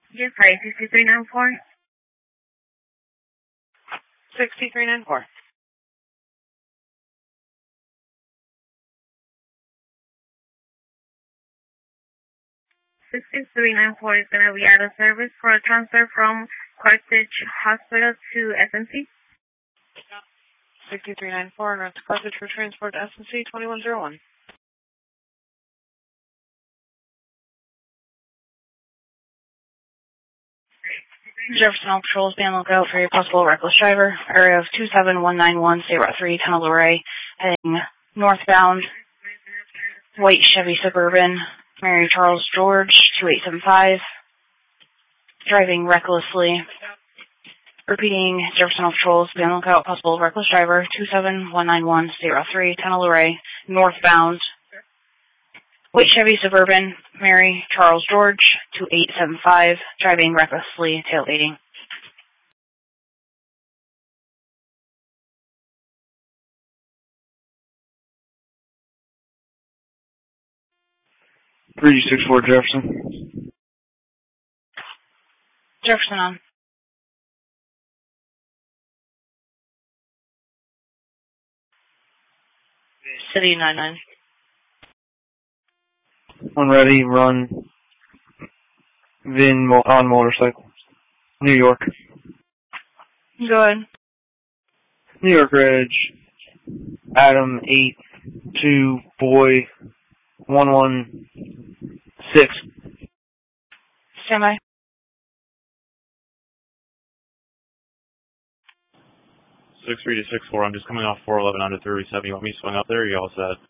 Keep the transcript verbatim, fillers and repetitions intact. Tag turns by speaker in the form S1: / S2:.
S1: Yes, sorry, sixty-three ninety-four.
S2: sixty-three ninety-four.
S1: sixty-three ninety-four is going to be out of service for a transfer from Carthage Hospital to S M C.
S2: sixty-three ninety-four, North Carthage for transport to S M C twenty-one oh one. Jefferson Health Patrol is being lookout for a possible reckless driver. Area of two seven one nine one, State Route three, Tunnel Luray, heading northbound. White Chevy Suburban, Mary Charles George, two eight seven five. Driving recklessly. Repeating, Jefferson Health Patrol is being lookout, possible reckless driver, two seven one nine one, State Route three, Tunnel Luray, northbound. White Chevy Suburban, Mary Charles George, two eight seven five, driving recklessly, tailgating.
S3: three six four Jefferson.
S2: Jefferson on. City nine nine.
S3: One ready, run. Vin mo- on motorcycle. New York.
S2: Go ahead.
S3: New York Reg. Adam eight two boy one one six.
S2: Stand by.
S4: six three to six four, I'm just coming off four eleven onto thirty-seven. You want me to swing up there or are you all set?